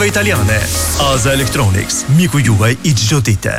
Ushqimeve italiane. Aza Electronics, miku juaj I çdo dite.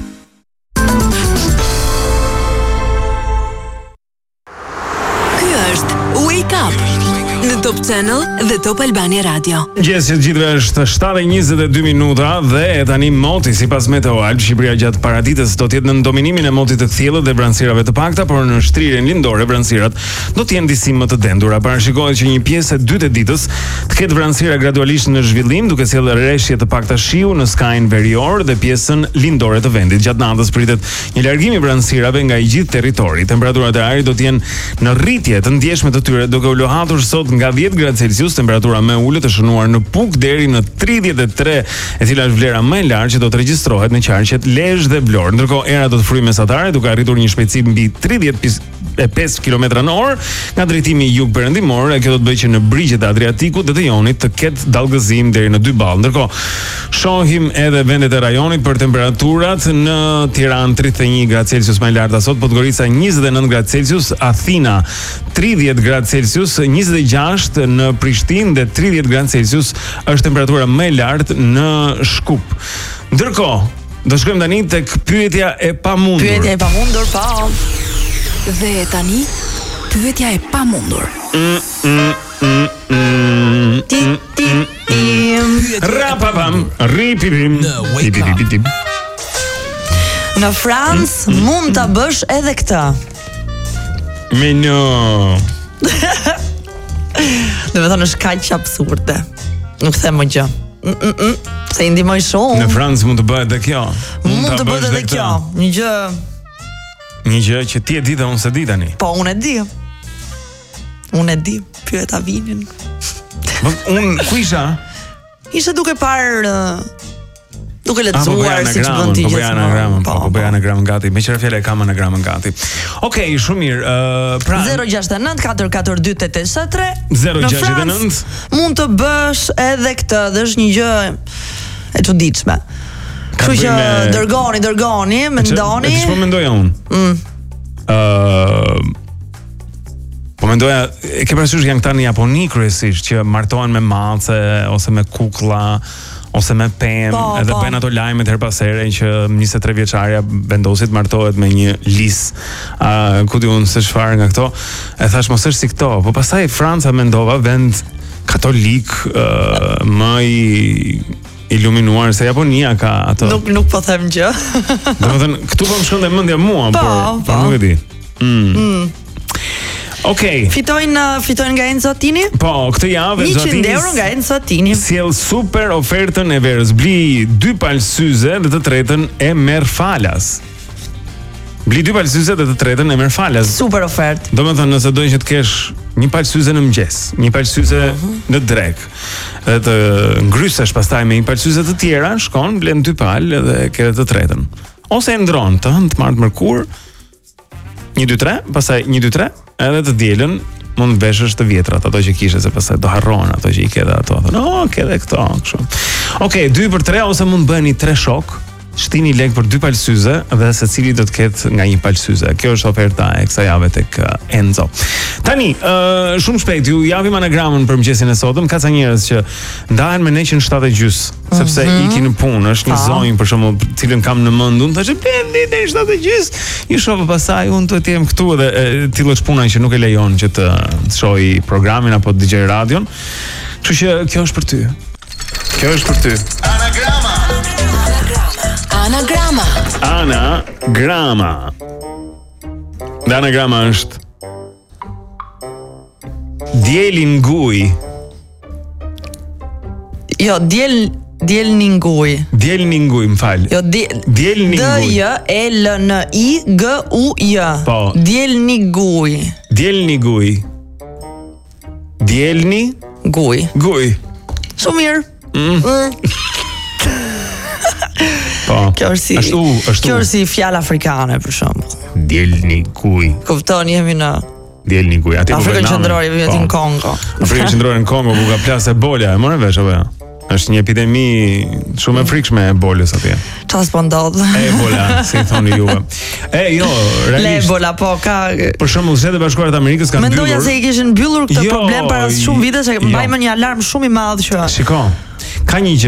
Ky është Wake Up në Top Channel dhe Top Albania Radio. Gjithë gjithëve është 7:22 minuta dhe tani moti sipas Meteoral, Shqipëria gjatë paraditës do të jetë në dominimin e motit të thjellët dhe vranësirave të pakta, por në shtrirjen lindore vranësirat do të jenë disi më të dendura. Parashikohet që një pjesë e dytë e ditës të ketë vranësira gradualisht në zhvillim, duke sjellë rreshje të pakta shiu në skajin verior dhe pjesën lindore të vendit. Gjatë natës pritet një largim I vranësirave nga I gjithë territori. Temperaturat e ajrit do të jenë në rritje të ndjeshme të tyre, duke u lohatur sot nga 10 gradë Celsius, temperatura më e ulët e shënuar në Puk deri në 33, e cila është vlera më e lartë që do të regjistrohet në qarqet Lezhë dhe Vlorë. Ndërkohë era do të frymë mesatare, duke arritur një shpejtësi mbi 35 km/h nga drejtimi jug-perëndimor, e kjo do të bëjë që në brigjet e Adriatikut dhe të Jonit të ketë dallgëzim deri në 2 ballë. Ndërkohë, shohim edhe vendet e rajonit për temperaturat. Në Tiranë 31 gradë Celsius më e larta sot, Podgorica 29 gradë Celsius, Athina 30 gradë Celsius, 26 në Prishtinë dhe 30 gradë Celsius është temperatura më e lartë në Shkup. Ndërkohë, do shkojmë tani tek pyetja e pamundur. Pyetja e pamundur, po. Dhe tani, pyetja e pamundur. Rapapam, ripipim. Në Francë mund ta bësh edhe këtë. Me no. Do të thonë është kaq absurde. Nuk them më gjë. Se I ndihmoj shumë. Në Francë mund të bëhet edhe kjo. Mund të bëhet edhe kjo. Një gjë që ti e di dhe unë se di tani. Po, unë e di. Pyet Avinin. Unë ku isha? Isha duke duke lexuar siç bën ti gjithmonë. Po bëj anagramën gati. Me çfarë fjalë kam anagramën gati. Okej, shumë mirë. Pra 069 442 883 069 mund të bësh edhe këtë, dhe është një gjë e çuditshme. Kështu që dërgoni, mendoni. Ç'po mendoja unë? Po mendoja, e ke parasysh janë këta në Japoni kryesisht që martohen me mace ose me kuklla ose me pemë, edhe bëjnë ato lajmet her pas here që 23 vjeçarja vendosit martohet me një lis. Ku di unë se çfarë nga këto. E thash mos është si këto, po pastaj Franca mendova vend katolik më I iluminuar se Japonia ka ato. Nuk po them gjë. Domethënë këtu po më shkon dhe mendja mua, por nuk e di. Okej. Fitojnë nga Enzo Attini? Po, këtë javë Enzo Attini 100 euro nga Enzo Attini. Sjell super ofertën e verës. Bli 2 palë syze dhe të tretën e merr falas. Bli 2 palë syze dhe të tretën e merr falas. Super ofertë. Domethënë nëse do që të kesh një palë syze në mëngjes, një palë syze në drek, dhe të ngrysesh pastaj me një palë syze të tjera, shkon, blen 2 palë dhe ke të tretën. Ose e ndron të martë mërkur, 1 2 3, pastaj 1 2 3, edhe të dielën mund të veshësh të vjetrat, ato që kishe, se pastaj do harron ato që I ke dhe ato. No, ke dhe këto, kështu. Okej, 2 për 3 ose mund bëheni 3 shok, shtini lek për 2 palë syze dhe secili do të ketë nga 1 palë syze. Kjo është oferta e kësaj jave tek Enzo. Tani, shumë shpejt ju japim anagramën për mëngjesin e sotëm. Ka ca njerëz që ndahen me ne që në 7:30, sepse ikin në punë, është një zonjë për shembull, cilën kam në mend, unë thashë blendi deri 7:30, i shoh pastaj unë duhet të jem këtu dhe tillë është puna që nuk e lejon që të shohë programin apo të dëgjoj radion. Kështu që kjo është për ty. Kjo është për ty. Anagrama. Dhe anagrama është Djeli nguj. Jo, djelni nguj. Djelni nguj, më fal. Jo, djelni nguj. D-J-E-L-N-I-G-U-J. Po. Djelni guj. Djelni guj. Djelni guj. Guj. Shumë mirë. Po. Kjo është si fjalë afrikane për shembull. Djelni guj. Kupton, jemi në Djelni guj. Afrikën qendrore, vjen në Kongo. Afrikën qendrore në Kongo ku ka plasë ebola, e morën vesh apo jo? Është një epidemi shumë e frikshme e ebolës atje. Çfarë s'po ndodh? Ebola, si thoni juve. Jo, realisht. Ebola, po ka. Për shembull, Shtetet e Bashkuara të Amerikës kanë mbyllur. Mendoja se I kishin mbyllur këtë problem para shumë vitesh, mbajmë një alarm shumë I madh që. Shiko. Ka një gjë